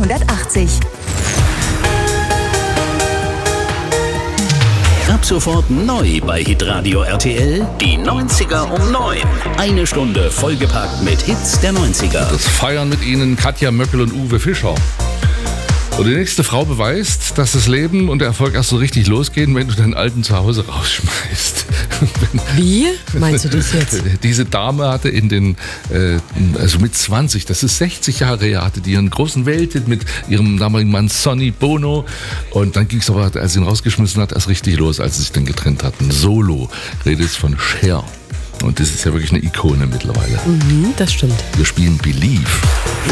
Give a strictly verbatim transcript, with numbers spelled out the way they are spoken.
hundertachtzig. Ab sofort neu bei Hitradio R T L, die neunziger um neun. Eine Stunde vollgepackt mit Hits der neunziger. Das feiern mit Ihnen Katja Möckel und Uwe Fischer. Und die nächste Frau beweist, dass das Leben und der Erfolg erst so richtig losgehen, wenn du deinen Alten zu Hause rausschmeißt. Wie? Meinst du das jetzt? Diese Dame hatte in den, äh, also mit zwanzig, das ist sechzig Jahre her, hatte die einen großen Welthit mit ihrem damaligen Mann Sonny Bono. Und dann ging es aber, als sie ihn rausgeschmissen hat, erst richtig los, als sie sich dann getrennt hatten. Solo, redet jetzt von Cher. Und das ist ja wirklich eine Ikone mittlerweile. Mhm, das stimmt. Wir spielen Believe.